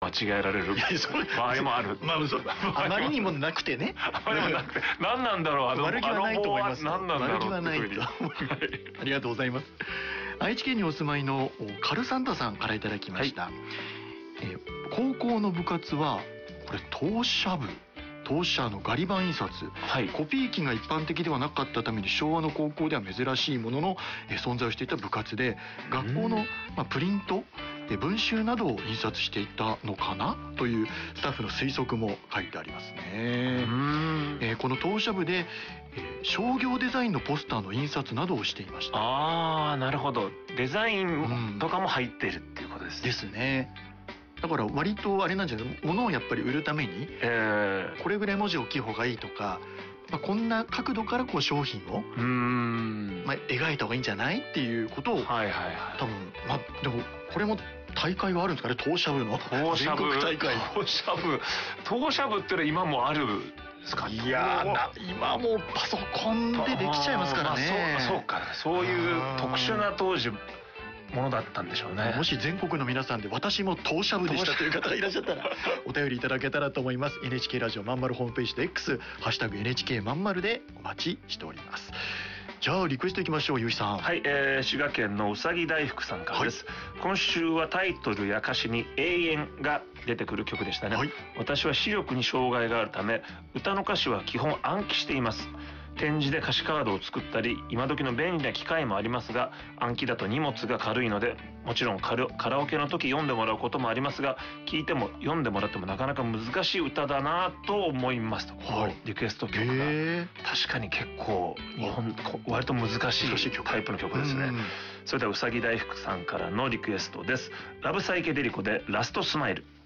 間違えられる場合もある。 あまりにもなくてね。 あまりにもなくて何なんだろう、 悪気はないと思います。 何なんだろう。 悪気はないと。ありがとうございます。愛知県にお住まいのカルサンタさんからいただきました。高校の部活はこれ投射のガリ版印刷、コピー機が一般的ではなかったために昭和の高校では珍しいものの存在をしていた部活で、学校のプリント文集などを印刷していたのかなというスタッフの推測も書いてありますね。この投射部で商業デザインのポスターの印刷などをしていました。 ああ、なるほど。デザインとかも入っているっていうことですね。 ですね。だから割とあれなんじゃない、物をやっぱり売るためにこれぐらい文字大きい方がいいとか、こんな角度からこう商品を描いた方がいいんじゃないっていうことを多分でもこれも大会があるんですかね、投射部の全国大会。 投射部ってのは今もあるんですか？ いや今もうパソコンでできちゃいますからね。 そうか、そういう特殊な当時ものだったんでしょうね。 もし全国の皆さんで私も投射部でしたという方がいらっしゃったらお便りいただけたらと思います。 NHK ラジオまんまるホームページと X「#NHK まんまる」でお待ちしております。じゃあリクエストいきましょう。ゆいさん。 はい、滋賀県のうさぎ大福さんからです。今週はタイトルや歌詞に永遠が出てくる曲でしたね。私は視力に障害があるため歌の歌詞は基本暗記しています。展示で歌詞カードを作ったり今時の便利な機械もありますが、暗記だと荷物が軽いので、もちろんカラオケの時読んでもらうこともありますが、聞いても読んでもらってもなかなか難しい歌だなと思いますと、リクエスト曲が確かに結構割と難しいタイプの曲ですね。それではうさぎ大福さんからのリクエストです。ラブサイケデリコでラストスマイル。